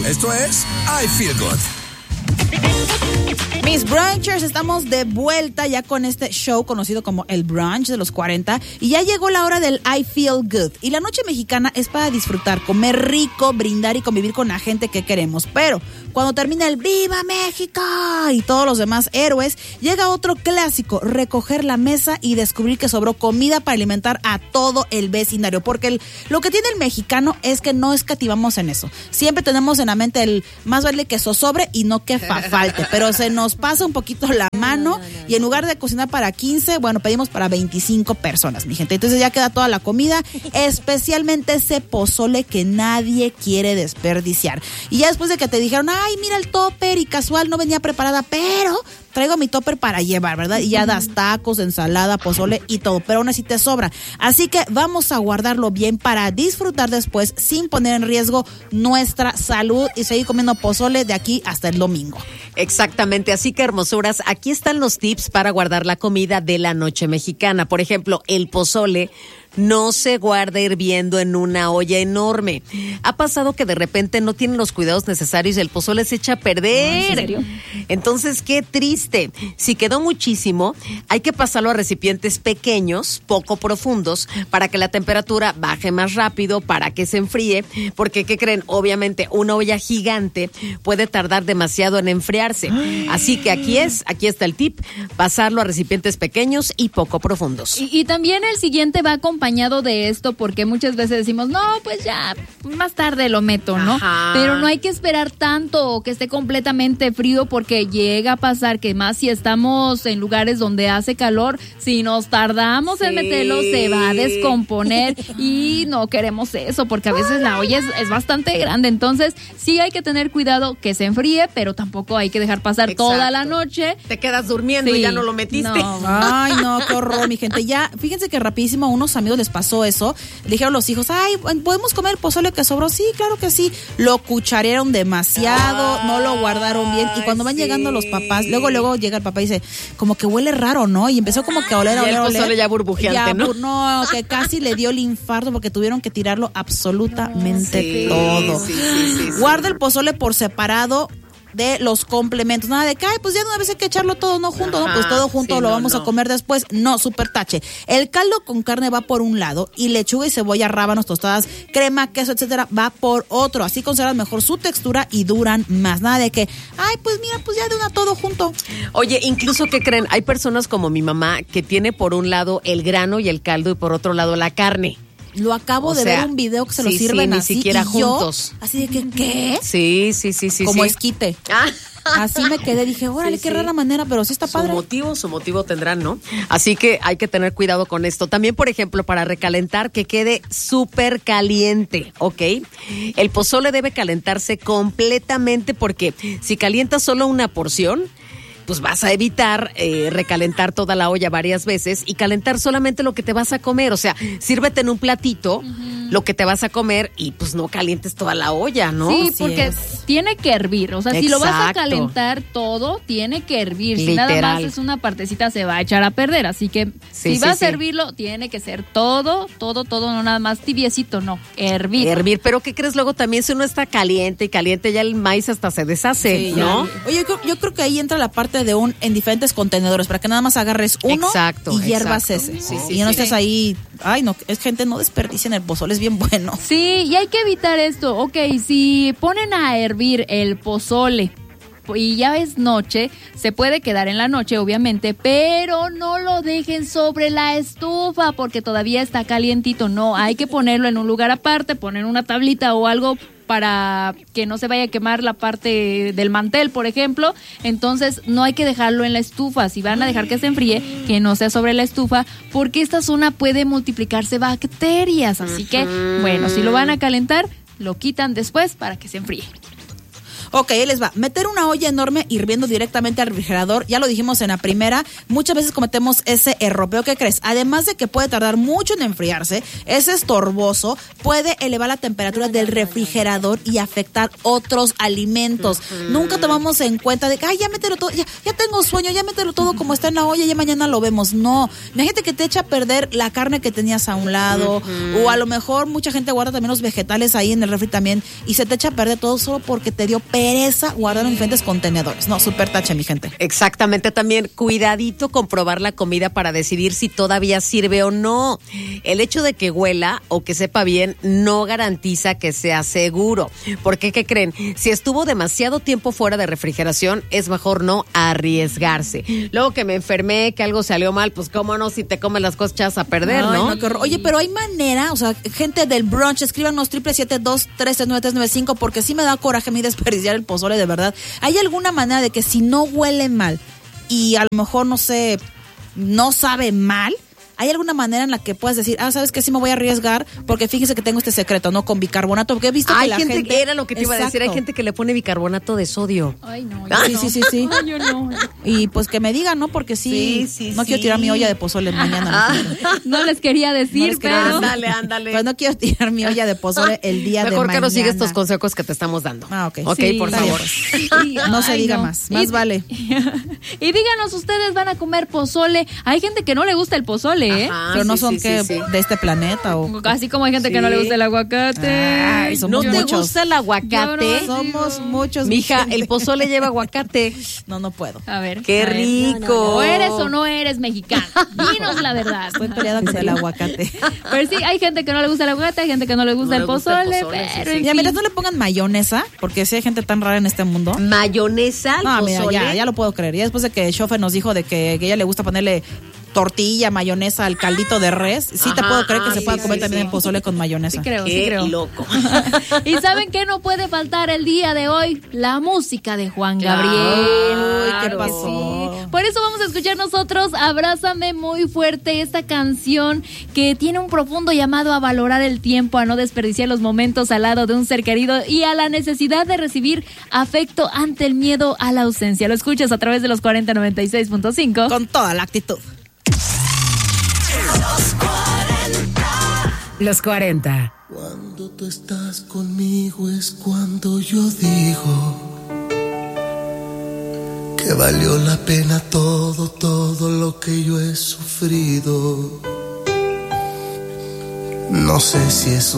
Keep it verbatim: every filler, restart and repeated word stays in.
Esto es I Feel Good. Mis brunchers, estamos de vuelta ya con este show conocido como el brunch de los cuarenta y ya llegó la hora del I Feel Good. Y la noche mexicana es para disfrutar, comer rico, brindar y convivir con la gente que queremos. Pero cuando termina el ¡Viva México! Y todos los demás héroes, llega otro clásico, recoger la mesa y descubrir que sobró comida para alimentar a todo el vecindario. Porque el, lo que tiene el mexicano es que no escatimamos en eso. Siempre tenemos en la mente el más vale que eso sobre y no que fa falte. Pero se nos pasa un poquito la mano no, no, no, y en lugar de cocinar para quince, bueno, pedimos para veinticinco personas, mi gente. Entonces ya queda toda la comida, especialmente ese pozole que nadie quiere desperdiciar. Y ya después de que te dijeron, ay, mira el topper y casual no venía preparada, pero traigo mi topper para llevar, ¿verdad? Y ya das tacos, ensalada, pozole y todo, pero aún así te sobra. Así que vamos a guardarlo bien para disfrutar después sin poner en riesgo nuestra salud y seguir comiendo pozole de aquí hasta el domingo. Exactamente, así que hermosuras, aquí están los tips para guardar la comida de la noche mexicana. Por ejemplo, el pozole no se guarda hirviendo en una olla enorme. Ha pasado que de repente no tienen los cuidados necesarios y el pozole se echa a perder. ¿En serio? Entonces, qué triste. Si quedó muchísimo, hay que pasarlo a recipientes pequeños, poco profundos, para que la temperatura baje más rápido, para que se enfríe, porque, ¿qué creen? Obviamente, una olla gigante puede tardar demasiado en enfriarse. Así que aquí es, aquí está el tip, pasarlo a recipientes pequeños y poco profundos. Y, y también el siguiente va acompañado de esto, porque muchas veces decimos, no, pues ya, más tarde lo meto, ¿no? Ajá. Pero no hay que esperar tanto o que esté completamente frío, porque llega a pasar que más si estamos en lugares donde hace calor, si nos tardamos sí. en meterlo, se va a descomponer y no queremos eso, porque a veces la olla es, es bastante grande. Entonces, sí hay que tener cuidado que se enfríe, pero tampoco hay que dejar pasar Exacto. toda la noche. Te quedas durmiendo sí. y ya no lo metiste. No. Ay, no, qué horror, mi gente. Ya, fíjense que rapidísimo a unos amigos les pasó eso. Le dijeron los hijos, ay, ¿podemos comer el pozole que sobró? Sí, claro que sí. Lo cucharearon demasiado, ay, no lo guardaron bien. Y cuando van sí. llegando los papás, luego, luego llega el papá y dice, como que huele raro, ¿no? Y empezó como que a oler, a oler, y el pozole oler. ya burbujeante, ya, ¿no? No, que casi le dio el infarto porque tuvieron que tirarlo absolutamente sí, todo. Sí, sí, sí, Guarda sí. el pozole por separado de los complementos, nada de que, ay, pues ya de una vez hay que echarlo todo, no junto, Ajá, no, pues todo junto sí, lo no, vamos no. a comer después, no, súper tache. El caldo con carne va por un lado y lechuga y cebolla, rábanos, tostadas, crema, queso, etcétera, va por otro, así conservan mejor su textura y duran más, nada de que, ay, pues mira, pues ya de una todo junto. Oye, incluso, ¿qué creen? Hay personas como mi mamá que tiene por un lado el grano y el caldo y por otro lado la carne. Lo acabo o de sea, ver un video que se sí, lo sirven sí, así ni siquiera y juntos. Yo, así de que, ¿qué? Sí, sí, sí, sí. Como sí. esquite. Ah. Así me quedé, dije, órale, sí, qué sí. rara manera, pero sí está padre. Su motivo, su motivo tendrán, ¿no? Así que hay que tener cuidado con esto. También, por ejemplo, para recalentar, que quede súper caliente, ¿ok? El pozole debe calentarse completamente, porque si calientas solo una porción, pues vas a evitar eh, recalentar toda la olla varias veces y calentar solamente lo que te vas a comer. O sea, sírvete en un platito uh-huh. lo que te vas a comer y pues no calientes toda la olla, ¿no? Sí, Así porque es. tiene que hervir. O sea, Exacto. si lo vas a calentar todo, tiene que hervir. Literal. Si nada más es una partecita, se va a echar a perder. Así que sí, si sí, vas sí. a hervirlo, tiene que ser todo, todo, todo, no nada más tibiecito, no, hervir. Hervir, pero ¿qué crees? Luego también si uno está caliente y caliente, ya el maíz hasta se deshace, sí, ¿no? Ya. Oye, yo, yo creo que ahí entra la parte de un en diferentes contenedores para que nada más agarres uno exacto, y hierbas exacto. ese. Sí, sí, y no sí. estés ahí, ay no, es gente, no desperdicien el pozole, es bien bueno. Sí, y hay que evitar esto. Ok, si ponen a hervir el pozole y ya es noche, se puede quedar en la noche, obviamente, pero no lo dejen sobre la estufa porque todavía está calientito. No, hay que ponerlo en un lugar aparte, poner una tablita o algo para que no se vaya a quemar la parte del mantel, por ejemplo. Entonces no hay que dejarlo en la estufa. Si van a dejar que se enfríe, que no sea sobre la estufa, porque esta zona puede multiplicarse bacterias. Así que, bueno, si lo van a calentar, lo quitan después para que se enfríe. Ok, ahí les va. Meter una olla enorme hirviendo directamente al refrigerador, ya lo dijimos en la primera, muchas veces cometemos ese error. ¿Pero qué crees? Además de que puede tardar mucho en enfriarse, es estorboso, puede elevar la temperatura del refrigerador y afectar otros alimentos. Uh-huh. Nunca tomamos en cuenta de que, ay, ya mételo todo, ya, ya tengo sueño, ya mételo todo como está en la olla, ya mañana lo vemos. No, imagínate que te echa a perder la carne que tenías a un lado, uh-huh. o a lo mejor mucha gente guarda también los vegetales ahí en el refri también, y se te echa a perder todo solo porque te dio pereza guardar en diferentes contenedores. No, súper tache, mi gente. Exactamente, también cuidadito con probar la comida para decidir si todavía sirve o no. El hecho de que huela o que sepa bien no garantiza que sea seguro. Porque, ¿qué creen? Si estuvo demasiado tiempo fuera de refrigeración, es mejor no arriesgarse. Luego que me enfermé, que algo salió mal, pues cómo no, si te comes las cosas echas a perder, Ay, ¿no? no qué horror. Oye, pero hay manera, o sea, gente del brunch, escríbanos triple siete dos tres nueve tres nueve cinco, porque sí me da coraje a mí desperdiciar el pozole, de verdad. ¿Hay alguna manera de que si no huele mal y a lo mejor, no sé, no sabe mal, hay alguna manera en la que puedas decir, ah, ¿sabes qué? Sí me voy a arriesgar porque fíjese que tengo este secreto, ¿no? Con bicarbonato, porque he visto hay que la gente, gente... que era lo que te iba a decir, hay gente que le pone bicarbonato de sodio. Ay, no. Sí, no. sí, sí, sí. No, yo no. Y pues que me digan, ¿no? Porque sí, Sí, sí, no sí. quiero tirar mi olla de pozole mañana. No les quería decir, No les quería pero... decir. Ándale, ándale. Pues no quiero tirar mi olla de pozole el día de Mejor mañana. que no siga estos consejos que te estamos dando. Ah, ok. Ok, Sí, por está favor. Y- No se ay, diga no. más, más Y- vale. Y díganos, ¿ustedes van a comer pozole? Hay gente que no le gusta el pozole, ¿eh? Ajá, Pero no sí, son sí, que sí, sí. de este planeta o... Así como hay gente que no le Sí. gusta el aguacate. Ay, somos ¿No te muchos. gusta el aguacate? Yo no- Somos muchos. Mija, gente. el pozole lleva aguacate. No, no puedo. A ver. ¡Qué a ver. rico! ¿O eres o no eres mexicana? Dinos la verdad. Estoy peleada con el aguacate. Pero sí, hay gente que no le gusta el aguacate, hay gente que no le gusta, No el, le gusta el pozole, pozole, sí, pero sí. en Ya, fin. mira, no le pongan mayonesa, porque si hay gente tan rara en este mundo. ¿Mayonesa al No, mira, pozole? ya, ya lo puedo creer. Ya después de que Shofe nos dijo de que, que ella le gusta ponerle tortilla, mayonesa al caldito de res, sí te Ajá, puedo creer que ah, se sí, pueda sí, comer sí. también el pozole con mayonesa. Sí creo, sí ¡Qué creo. loco! ¿Y saben qué no puede faltar el día de hoy? La música de Juan Claro. Gabriel. Uy, ¿qué Claro pasó? que sí. Por eso vamos a escuchar nosotros Abrázame muy fuerte, esta canción que tiene un profundo llamado a valorar el tiempo, a no desperdiciar los momentos al lado de un ser querido y a la necesidad de recibir afecto ante el miedo a la ausencia. Lo escuchas a través de los cuarenta noventa y seis punto cinco. Con toda la actitud. Los cuarenta. Cuando tú estás conmigo es cuando yo digo que valió la pena todo, todo lo que yo he sufrido. No sé si es